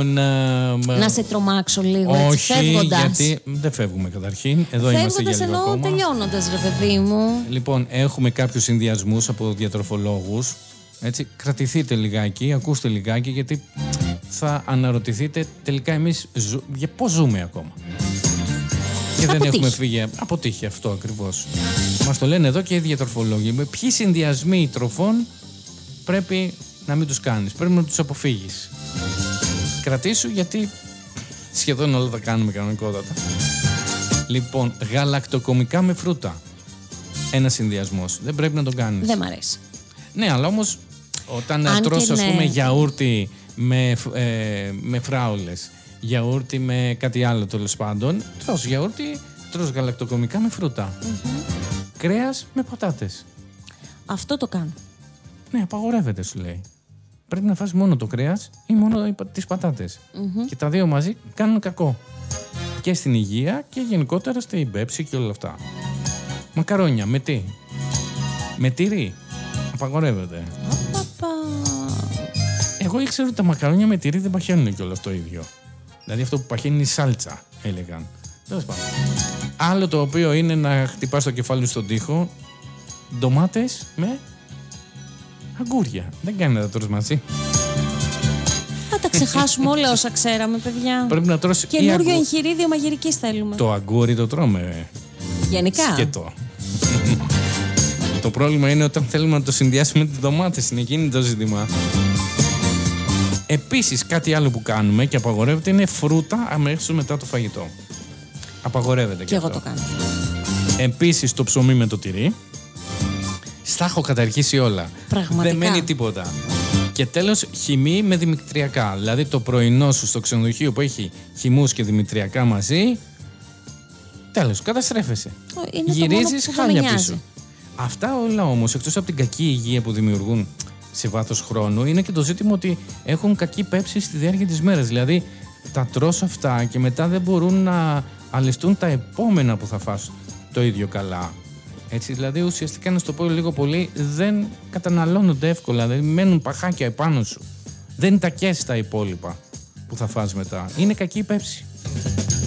Λοιπόν. Να σε τρομάξω λίγο, έτσι, όχι, φεύγοντας. γιατί δεν φεύγουμε καταρχήν. Εδώ είμαστε για λίγο ακόμα. Τελειώνοντας, ρε παιδί μου. Λοιπόν, έχουμε κάποιους συνδυασμούς από διατροφολόγους. Έτσι, κρατηθείτε λιγάκι, ακούστε λιγάκι, γιατί θα αναρωτηθείτε τελικά εμείς για πώς ζούμε ακόμα. Και δεν έχουμε φύγει από τύχη, αυτό ακριβώς. Μας το λένε εδώ και οι διατροφολόγοι. Με ποιοι συνδυασμοί τροφών πρέπει να μην τους κάνεις, πρέπει να τους αποφύγεις. Κρατήσου, γιατί σχεδόν όλα τα κάνουμε κανονικότατα. Λοιπόν, γαλακτοκομικά με φρούτα. Ένας συνδυασμός. Δεν πρέπει να τον κάνεις. Δεν μ' αρέσει. Ναι, αλλά όμως όταν τρως, ας πούμε, γιαούρτι με φράουλες, γιαούρτι με κάτι άλλο τέλος πάντων, τρως γιαούρτι, τρως γαλακτοκομικά με φρούτα. Κρέας με πατάτες. Αυτό το κάνω. Ναι, απαγορεύεται, σου λέει. Πρέπει να φας μόνο το κρέας ή μόνο τις πατάτες. Και τα δύο μαζί κάνουν κακό. Και στην υγεία και γενικότερα στην πέψη και όλα αυτά. Μακαρόνια, με τι? Με τυρί. Απαγορεύεται. Εγώ ήξερα ότι τα μακαρόνια με τυρί δεν παχαίνουν κιόλας το ίδιο. Δηλαδή αυτό που παχαίνει είναι η σάλτσα, έλεγαν. Τέλος πάντων. Άλλο το οποίο είναι να χτυπάς το κεφάλι στον τοίχο, ντομάτες με αγκούρια. Δεν κάνει να τα τρως μαζί. Θα τα ξεχάσουμε όλα όσα ξέραμε, παιδιά. Πρέπει να τρως καινούριο εγχειρίδιο μαγειρικής θέλουμε. Το αγκούρι το τρώμε. Γενικά. Σκέτο. Το πρόβλημα είναι όταν θέλουμε να το συνδυάσουμε με τις ντομάτες. Είναι εκείνη το ζήτημα. Επίσης, κάτι άλλο που κάνουμε και απαγορεύεται είναι φρούτα αμέσως μετά το φαγητό. Απαγορεύεται και αυτό. εγώ το κάνω. Επίσης, το ψωμί με το τυρί. Στα έχω καταργήσει όλα. Πραγματικά. Δεν μένει τίποτα. Και τέλος, χυμή με δημητριακά. Δηλαδή, το πρωινό σου στο ξενοδοχείο που έχει χυμούς και δημητριακά μαζί, τέλος, καταστρέφεσαι. Γυρίζεις χάλια πίσω. Αυτά όλα όμως, εκτός από την κακή υγεία που δημιουργούν σε βάθος χρόνου, είναι και το ζήτημα ότι έχουν κακή πέψη στη διάρκεια της μέρας. Δηλαδή, τα τρως αυτά και μετά δεν μπορούν να αλεστούν τα επόμενα που θα φας το ίδιο καλά. Έτσι, δηλαδή, ουσιαστικά, να στο πω λίγο πολύ, δεν καταναλώνονται εύκολα, δεν μένουν παχάκια επάνω σου. Δεν τα καίσεις τα υπόλοιπα που θα φας μετά. Είναι κακή η πέψη.